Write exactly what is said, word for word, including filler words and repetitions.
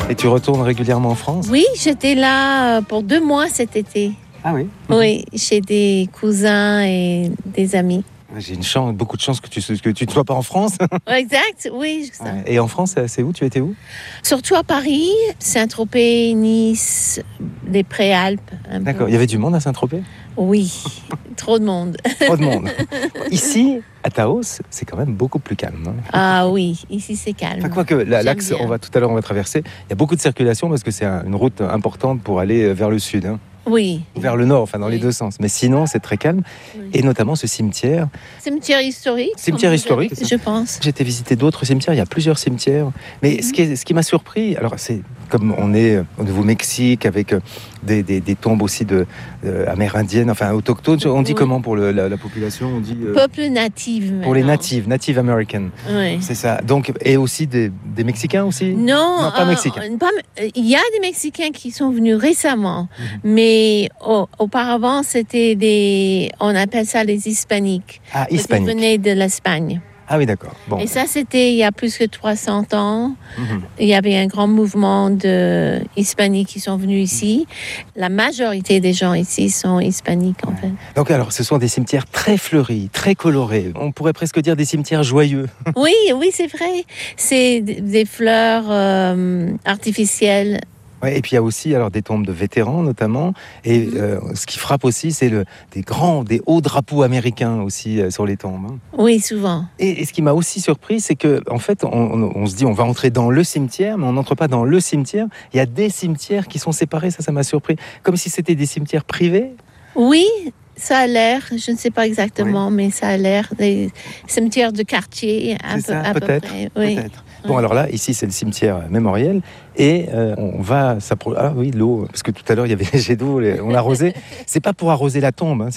Et tu retournes régulièrement en France ? Oui, j'étais là pour deux mois cet été. Ah oui. Oui, chez des cousins et des amis. J'ai une chance, beaucoup de chance que tu que tu ne sois pas en France. Exact, oui. Ça. Ouais. Et en France, c'est où ? Tu étais où ? Surtout à Paris, Saint-Tropez, Nice, les Préalpes. D'accord. Peu. Il y avait du monde à Saint-Tropez ? Oui, trop de monde. Trop de monde. Ici, à Taos, c'est quand même beaucoup plus calme. Hein. Ah oui, ici c'est calme. Enfin, quoique, la, l'axe, on va, tout à l'heure, on va traverser, il y a beaucoup de circulation parce que c'est un, une route importante pour aller vers le sud. Hein. Oui. Vers le nord, enfin dans oui. les deux sens. Mais sinon, c'est très calme. Oui. Et notamment ce cimetière. Cimetière historique. Cimetière historique, avez, je pense. J'ai été visiter d'autres cimetières. Il y a plusieurs cimetières. Mais mm-hmm. ce, qui est, ce qui m'a surpris, alors c'est comme on est au Nouveau-Mexique avec des, des, des tombes aussi de, euh, amérindiennes, enfin autochtones. On dit oui. comment pour le, la, la population ? On dit euh, peuple natif. Pour maintenant. les natives, native American. Oui. C'est ça. Donc et aussi des, des Mexicains aussi ? Non, non pas euh, mexicains. Il y a des Mexicains qui sont venus récemment, mm-hmm. mais oh, auparavant c'était des, on appelle ça les hispaniques. Ah, hispaniques. Ils venaient de l'Espagne. Ah oui, d'accord. Bon. Et ça, c'était il y a plus que trois cents ans. Mm-hmm. Il y avait un grand mouvement de hispaniques qui sont venus ici. La majorité des gens ici sont hispaniques, en fait. Donc, alors, ce sont des cimetières très fleuris, très colorés. On pourrait presque dire des cimetières joyeux. Oui, oui, c'est vrai. C'est des fleurs euh, artificielles. Ouais, et puis il y a aussi alors des tombes de vétérans notamment, et mmh. euh, ce qui frappe aussi, c'est le, des grands, des hauts drapeaux américains aussi euh, sur les tombes. Hein. Oui, souvent. Et, et ce qui m'a aussi surpris, c'est que en fait, on, on, on se dit on va entrer dans le cimetière, mais on n'entre pas dans le cimetière. Il y a des cimetières qui sont séparés, ça, ça m'a surpris, comme si c'était des cimetières privés. Oui. Ça a l'air, je ne sais pas exactement, oui. mais ça a l'air des cimetières de quartier à, peu, ça, à peu peut-être, près. Oui. Peut-être. Bon, alors là, ici, c'est le cimetière mémoriel. Et euh, on va s'approcher. Ah oui, l'eau, parce que tout à l'heure, il y avait des jets d'eau, on l'arrosait. C'est pas pour arroser la tombe, hein,